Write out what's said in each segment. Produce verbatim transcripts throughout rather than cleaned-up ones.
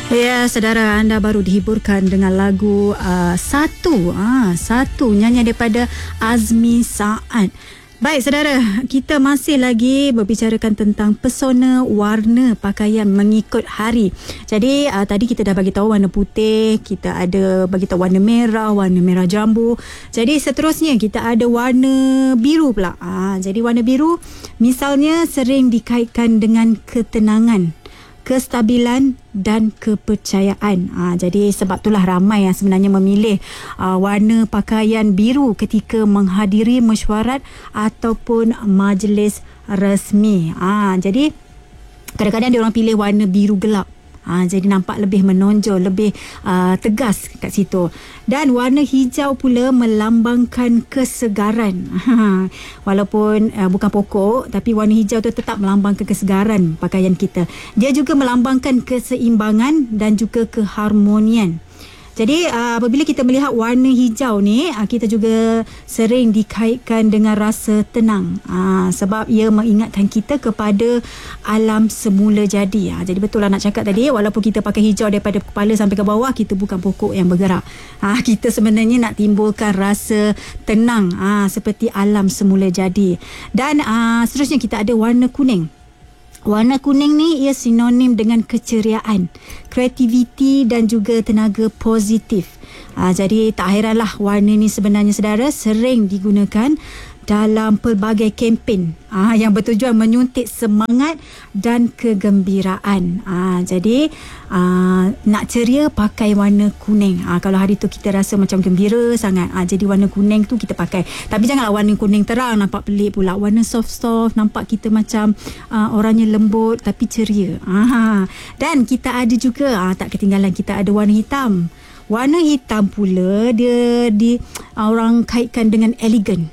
Ya, saudara, anda baru dihiburkan dengan lagu uh, Satu ah, Satu, nyanyian daripada Azmi Saad. Baik, saudara, kita masih lagi berbicarakan tentang pesona warna pakaian mengikut hari. Jadi uh, tadi kita dah bagi tahu warna putih, kita ada bagi tahu warna merah, warna merah jambu. Jadi seterusnya kita ada warna biru pula. Ah, jadi warna biru misalnya sering dikaitkan dengan ketenangan, kestabilan dan kepercayaan. Ha, jadi sebab itulah ramai yang sebenarnya memilih uh, warna pakaian biru ketika menghadiri mesyuarat ataupun majlis rasmi. Ha, jadi kadang-kadang dia orang pilih warna biru gelap. Ha, jadi nampak lebih menonjol, lebih uh, tegas kat situ. Dan warna hijau pula melambangkan kesegaran. Ha, walaupun uh, bukan pokok, tapi warna hijau tu tetap melambangkan kesegaran pakaian kita. Dia juga melambangkan keseimbangan dan juga keharmonian. Jadi uh, apabila kita melihat warna hijau ni, uh, kita juga sering dikaitkan dengan rasa tenang. Uh, sebab ia mengingatkan kita kepada alam semula jadi. Uh, jadi betul lah nak cakap tadi, walaupun kita pakai hijau daripada kepala sampai ke bawah, kita bukan pokok yang bergerak. Uh, kita sebenarnya nak timbulkan rasa tenang uh, seperti alam semula jadi. Dan uh, seterusnya kita ada warna kuning. Warna kuning ni ia sinonim dengan keceriaan, kreativiti dan juga tenaga positif. Ha, jadi tak heranlah warna ni sebenarnya, saudara, sering digunakan dalam pelbagai kempen ah, yang bertujuan menyuntik semangat dan kegembiraan. Ah, jadi ah, nak ceria pakai warna kuning. Ah, kalau hari tu kita rasa macam gembira sangat, ah, jadi warna kuning tu kita pakai. Tapi janganlah warna kuning terang, nampak pelik pula. Warna soft-soft, nampak kita macam ah, orangnya lembut tapi ceria. Ah, dan kita ada juga, ah, tak ketinggalan, kita ada warna hitam. Warna hitam pula dia di ah, orang kaitkan dengan elegan,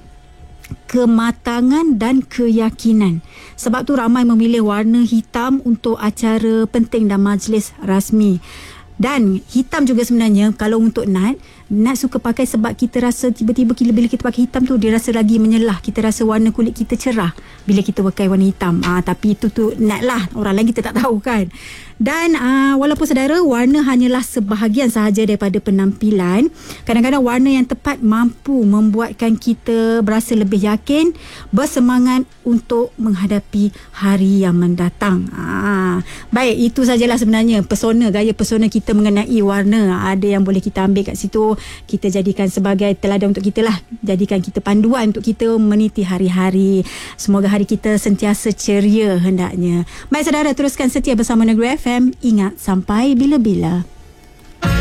kematangan dan keyakinan. Sebab tu ramai memilih warna hitam untuk acara penting dan majlis rasmi. Dan hitam juga sebenarnya kalau untuk Nat, Nat suka pakai sebab kita rasa tiba-tiba bila kita pakai hitam tu, dia rasa lagi menyelah. Kita rasa warna kulit kita cerah bila kita pakai warna hitam. Ah, tapi itu tu Nat lah, orang lain kita tak tahu kan. Dan uh, walaupun saudara, warna hanyalah sebahagian sahaja daripada penampilan, kadang-kadang warna yang tepat mampu membuatkan kita berasa lebih yakin, bersemangat untuk menghadapi hari yang mendatang. Uh, baik, itu sajalah sebenarnya pesona, gaya pesona kita mengenai warna. Ada yang boleh kita ambil kat situ, kita jadikan sebagai teladan untuk kita lah. Jadikan kita panduan untuk kita meniti hari-hari. Semoga hari kita sentiasa ceria hendaknya. Baik saudara, teruskan setia bersama Negeri F M. Ingat, sampai bila-bila.